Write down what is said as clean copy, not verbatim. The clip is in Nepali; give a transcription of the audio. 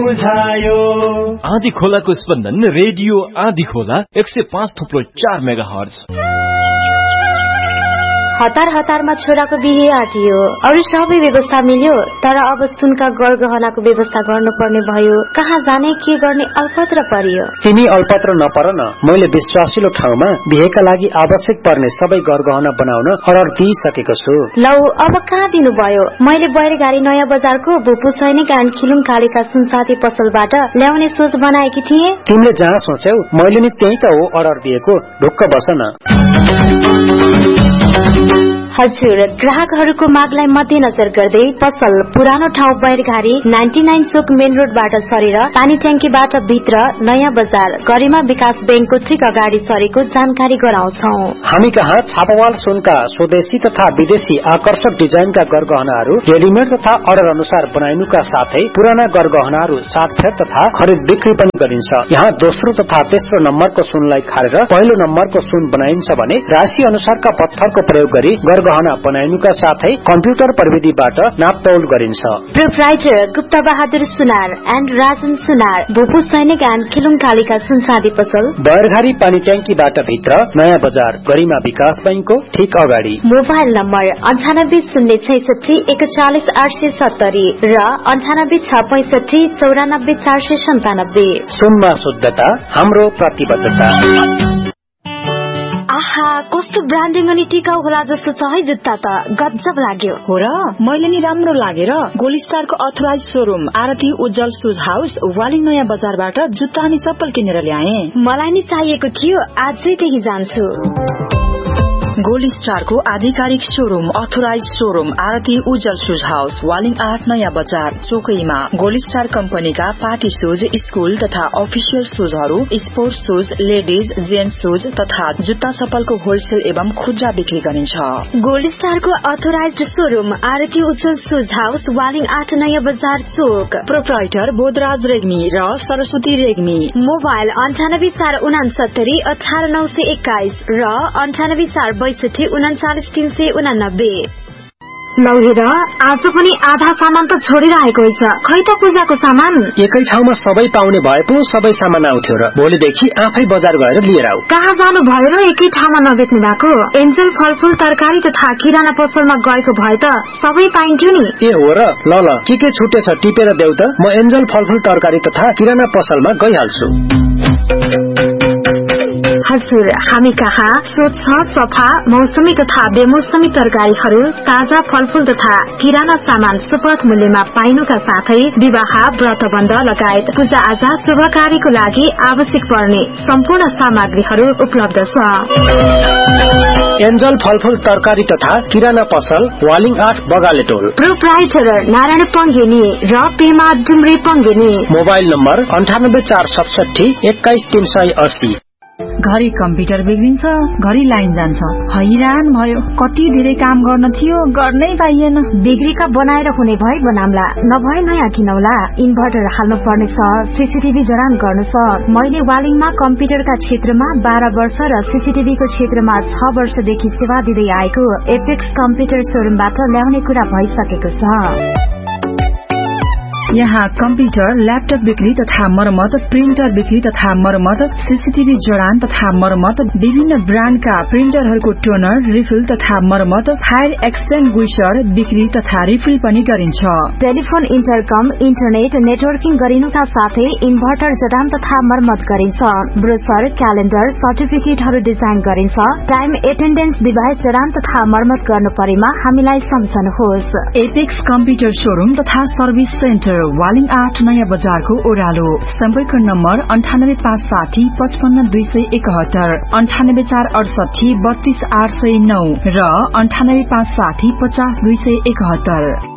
आँधी खोलाको स्पन्दन रेडियो आँधी खोला 105.4 मेगाहर्ज। हतार हतारमा छोराको बिहे आटियो, अरू सबै व्यवस्था मिल्यो, तर अब सुनका गरगहनाको व्यवस्था गर्नुपर्ने भयो। कहाँ जाने के गर्ने अल्पत्र परियो। तिमी अल्पत्र नपर न, मैले विश्वासिलो ठाउँमा बिहेका लागि आवश्यक पर्ने सबै गरगहना बनाउन अर्डर दिइसकेको छु। लौ अब कहाँ दिनुभयो? मैले बैरगाडी नयाँ बजारको भुपु सैनिक एन्ड खिलुङ कालीका सुनसाथी पसलबाट ल्याउने सोच बनाएकी थिए। तिमीले जहाँ सोच्यौ मैले नि त्यही त हो अर्डर दिएको, ढुक्क बस न। हजुर, ग्राहकहरूको मागलाई मध्यनजर गर्दै पसल पुरानो ठाउँ बैरघारी 99 चोक मेन रोडबाट सरेर पानी ट्याङ्कीबाट भित्र नयाँ बजार गरिमा विकास बैंकको ठिक अगाडि सरेको जानकारी गराउँछौ। हामी कहाँ छापावाल सुनका स्वदेशी तथा विदेशी आकर्षक डिजाइनका गरगहनाहरू रेडिमेड तथा अर्डर अनुसार बनाइनुका साथै पुराना गरगहनाहरू साटफेर तथा खरिद बिक्री पनि गरिन्छ। यहाँ दोस्रो तथा तेस्रो नम्बरको सुनलाई खारेर पहिलो नम्बरको सुन बनाइन्छ भने राशि अनुसारका पत्थरको प्रयोग गरी गहना बनाइनुका साथै कम्प्युटर प्रविधिबाट नापतौल गरिन्छ। Proprietor Gupta Bahadur Sunar and Rajan सुनार, भुपु सैनिक एन्ड खिलुङ कालीका सुनसादी पसल बैरघारी पानी ट्याङ्कीबाट भित्र नयाँ बजार गरिमा विकास बैंकको ठीक अगाडि। मोबाइल नम्बर 9806614870 र 9865494497। सुनमा शुद्धता हाम्रो प्रतिबद्धता। आहा, कस्तो ब्रान्डिङ अनि टिकाउ होला जस्तो छ है जुत्ता त, गजब लाग्यो। हो र, मैले नि राम्रो लागेर गोल्ड स्टारको अथोराइज शोरूम आरती उज्जवल शूज हाउस वालिङ नयाँ बजारबाट जुत्ता अनि चप्पल किनेर ल्याए। मलाई नि चाहिएको थियो, आजै त्यही जान्छु। गोल्ड स्टारको आधिकारिक शोरूम अथोराइज शोरूम आरती उज्जवल शूज हाउस वालिङ 8 नयाँ बजार चोकैमा। गोल्ड स्टार कम्पनीका पार्टी शूज, स्कूल तथा official शूजहरू, sports shoes, ladies gents shoes तथा जुत्ता चप्पलको होलसेल एवं खुद्रा बिक्री गरिन्छ। गोल्ड स्टारको अथोराइज शोरूम आरती उज्जवल शूज हाउस वालिङ 8 नयाँ बजार चोक। प्रोप्राइटर बोधराज रेग्मी र सरस्वती रेग्मी। मोबाइल 9841818921 र 9842399389। लौ हेर, आज पनि आधा सामान त छोडिरहेको छ। खै त पूजाको सामान एकै ठाउँमा सबै पाउने भए पो सबै सामान आउँथ्यो र भोलिदेखि आफै बजार गएर लिएर आऊ। कहाँ जानु भयो र एकै ठाउँमा नबेच्नु भएको? एन्जल फलफूल तरकारी तथा किराना पसलमा गएको भए त सबै पाइन्थ्यो नि। ए हो र, ल के छुटेछ टिपेर देऊ त, म एन्जल फलफूल तरकारी तथा किराना पसलमा गइहाल्छु। हजुर, हामी कहाँ स्वच्छ सफा मौसमी तथा बेमौसमी तरकारीहरू, ताजा फलफूल तथा किराना सामान सुपथ मूल्यमा पाइनुका साथै विवाह व्रतबन्ध लगायत पूजा आजा शुभ कार्यको लागि आवश्यक पर्ने सम्पूर्ण सामग्रीहरू उपलब्ध छ। एन्जल फलफूल तरकारी तथा किराना पसल वालिङ 8 बगाले टोल। प्रोप्राइटर नारायण पंगेनी र पेमा डुम्रे पंगेनी। Mobile number 9846711380। घरि कम्प्युटर बिग्रिन्छ, घरि लाइन जान्छ, हैरान भयो। कति धेरै काम गर्न थियो, गर्नै पाइएन। बिग्रीका बनाएर हुने भए बनाम्ला, नभए नयाँ किनौला। इन्भर्टर हाल्नु पर्नेछ, सीसीटीभी जडान गर्नु छ। मैले वालिङमा कम्प्युटरका क्षेत्रमा 12 वर्ष र सीसीटीभीको क्षेत्रमा 6 वर्षदेखि सेवा दिँदै आएको एपेक्स कम्प्युटर शोरूमबाट ल्याउने कुरा भइसकेको छ। यहाँ कम्प्युटर, ल्यापटप बिक्री तथा मरम्मत, प्रिन्टर बिक्री तथा मरम्मत, सीसीटीभी जडान तथा मरम्मत, विभिन्न ब्रान्डका प्रिन्टरहरूको टोनर, रिफिल तथा मरम्मत, फायर एक्सटिङ्ग्विशर बिक्री तथा रिफिल पनि गरिन्छ। टेलिफोन, इन्टरकम, इन्टरनेट नेटवर्किङ गरिनुका साथै इन्भर्टर जडान तथा मरम्मत गरिन्छ। ब्रोशर, क्यालेन्डर, सर्टिफिकेटहरू डिजाइन गरिन्छ। टाइम एटेन्डेन्स डिभाइस जडान तथा मरम्मत गर्नु परेमा हामीलाई सम्झनुहोस्। एपेक्स कम्प्युटर शोरूम तथा सर्भिस सेन्टर वालिङ 8 नयाँ बजारको ओह्रालो। सम्पर्क नम्बर 9856 55271, 98468 32809 र 98560 50271।